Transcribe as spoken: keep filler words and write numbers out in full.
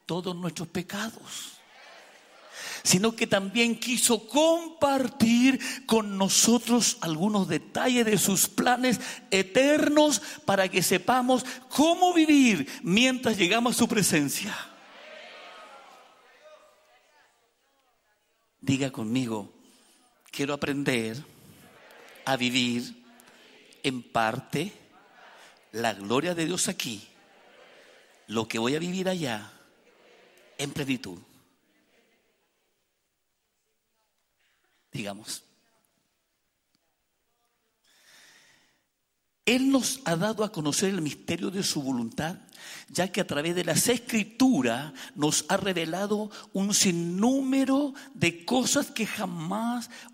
todos nuestros pecados, sino que también quiso compartir con nosotros algunos detalles de sus planes eternos para que sepamos cómo vivir mientras llegamos a su presencia. Diga conmigo, quiero aprender a vivir en parte la gloria de Dios aquí, lo que voy a vivir allá en plenitud. Digamos, Él nos ha dado a conocer el misterio de su voluntad, ya que a través de las Escrituras nos ha revelado un sinnúmero de cosas que jamás